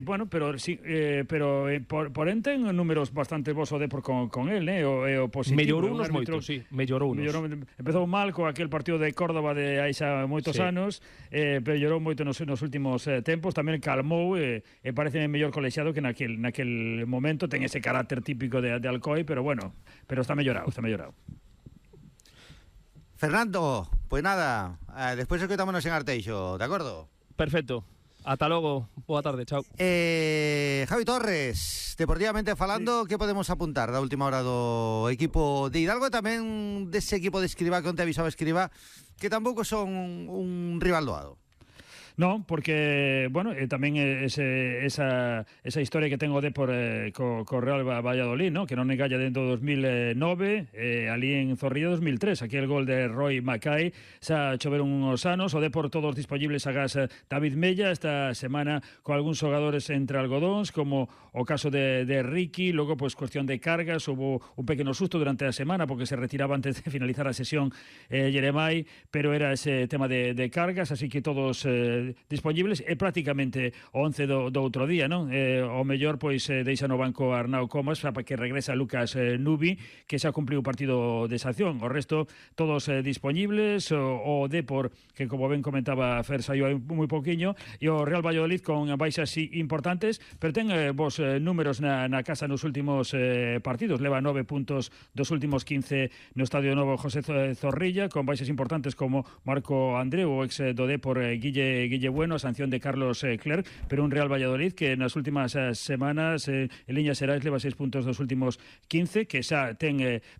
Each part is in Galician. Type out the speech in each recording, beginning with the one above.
Bueno, pero sí, por enten números bastante bons o Depor con él, o positivo. Mellorou unos moitos, sí, mellorou unos. Empezou mal co aquel partido de Córdoba de hai xa moitos anos, pero mellorou moito nos últimos tempos, tamén calmou, parece mellor colexiado que naquel momento, ten ese carácter típico de Alcoy, pero bueno, pero está mellorado. Fernando, pues nada, despois escoitámonos en Arteixo, de acordo? Perfecto. Ata logo, boa tarde, chao. Javi Torres, deportivamente falando, que podemos apuntar da última hora do equipo de Hidalgo e tamén dese equipo de Escribá que onte avisaba Escribá, que tampouco son un rival doado? Non, porque, bueno, tamén esa historia que tengo de por co Real Valladolid, ¿no? Que non engalla dentro do 2009, ali en Zorrilla 2003, aquí el gol de Roy Mackay, xa choveron uns anos, o Depor todos disponibles agás David Mella, esta semana con algúns xogadores entre algodóns, como o caso de Ricky, logo, pues, cuestión de cargas, hubo un pequeno susto durante a semana, porque se retiraba antes de finalizar a sesión Jeremai, pero era ese tema de cargas, así que todos disponibles, e prácticamente o 11 do outro día, non? O mellor, pois, deixa no banco Arnau Comas para que regresa Lucas Nubi, que xa cumpliu o partido de sanción. O resto, todos disponibles, o Depor, que como ben comentaba Fer, saiu hai moi poquinho, e o Real Valladolid con baixas importantes, pero ten vos números na casa nos últimos partidos. Leva 9 puntos dos últimos 15 no Estadio Novo José Zorrilla, con baixas importantes como Marco Andreu, o ex do Depor Guille Bueno, a sanción de Carlos Clerc, pero un Real Valladolid que nas últimas semanas en liñas xerais leva 6 puntos dos últimos 15, que xa ten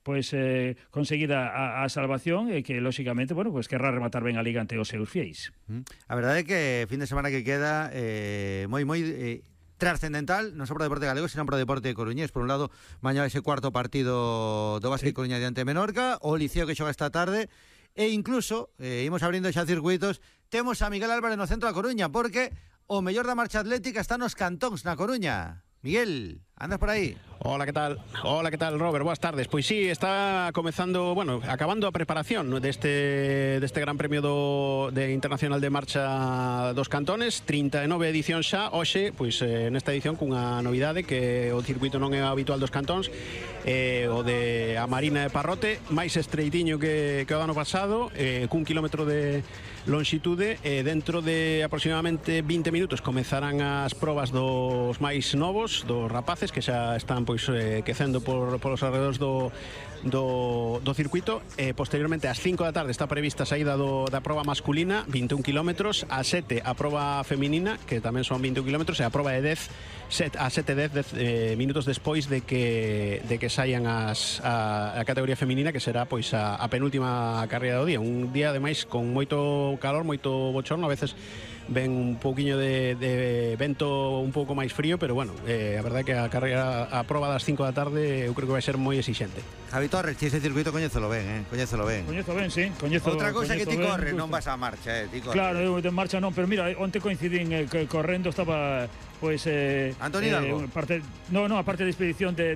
conseguida a salvación e que lóxicamente, bueno, pues querrá rematar ben a Liga ante os seus fiéis. A verdade é que fin de semana que queda moi trascendental, non só para o deporte galego, sino para o deporte coruñés. Por un lado, mañá ese cuarto partido do Básquet Coruña diante Menorca, o Liceo que xoga esta tarde, e incluso, imos abrindo xa circuitos, temos a Miguel Álvarez no centro da Coruña, porque o mellor da marcha atlética está nos cantóns na Coruña. Miguel, andas por aí? Hola, ¿qué tal? Hola, ¿qué tal, Robert? Buenas tardes. Pois sí, está comezando, bueno, acabando a preparación deste Gran Premio de Internacional de Marcha dos Cantones, 39 edición xa, hoxe, pois nesta edición cunha novidade que o circuito non é habitual dos cantóns, o de a Marina de Parrote, máis estreitiño que o ano pasado, cun kilómetro de longitude, dentro de aproximadamente 20 minutos comezarán as probas dos máis novos, dos rapaces que xa están pois quecendo polos alrededores do circuito. Posteriormente ás 5 da tarde está prevista a saída da proba masculina, 21 kilómetros, a 7 a proba feminina, que tamén son 21 kilómetros, e a proba de 10 minutos despois de que saian a categoría feminina, que será pois a penúltima carreira do día. Un día ademais con moito calor, moito bochorno, a veces ven un pouquiño de vento un pouco máis frío, pero bueno, a verdade é que a proba das 5 da tarde eu creo que vai ser moi exixente. Javi Torres, ti ese circuito coñézolo ben, Coñezo ben, sí. Outra cousa que ti corres, non vas a marcha, ti corres. Claro, eu de marcha non, pero mira, onte coincidín correndo, estaba pois Antonio Hidalgo. Aparte de expedición de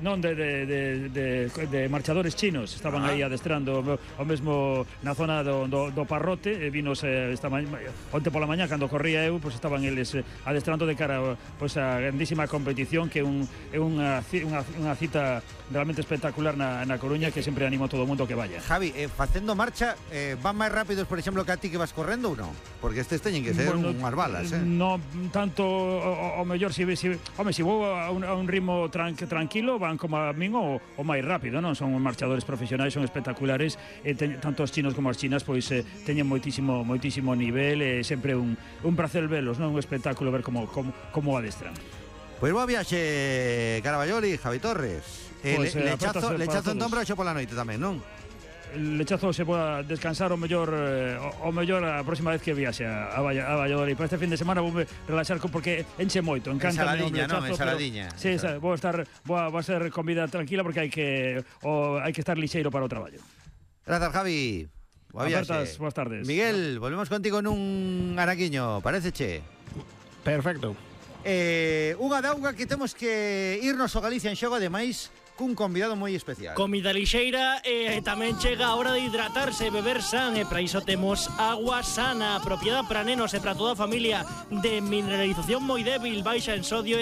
marchadores chinos, estaban aí adestrando o mesmo na zona do Parrote, vinos onte pola mañá cando corría eu, pois estaban eles adestrando de cara pois a grandísima competición, que é unha cita realmente espectacular na Coruña, que sempre animo a todo o mundo que vaya. Javi, facendo marcha, van máis rápidos, por exemplo, que a ti que vas correndo ou non? Porque estes teñen que ser unhas balas, Non tanto, o mellor se vou a un ritmo tranquilo, van como a min o máis rápido, non? Son marchadores profesionais, son espectaculares, tanto os chinos como as chinas, pois teñen moitísimo nivel, sempre un placer velos, non? Un espectáculo ver como adestran. Pois boa viaxe, Caraballoli, Javi Torres. Lechazo entón para xo pola noite tamén, non? Lechazo se poda descansar o mellor a próxima vez que viaxe a Valladolid. Para este fin de semana vou relaxar porque enche moito, encanta o lechazo. Ensaladiña. Sí, vou a ser con vida tranquila porque hai que estar lixeiro para o traballo. Grazas, Javi. Boa viaxe. Boas tardes. Miguel, volvemos contigo nun araquiño, paréceche? Perfecto. Unha dauga que temos que irnos ao Galicia en xogo, ademais cun convidado moi especial. Comida lixeira e tamén chega a hora de hidratarse, beber san, e para iso temos agua sana, propiedad para nenos e para toda a familia, de mineralización moi débil, baixa en sodio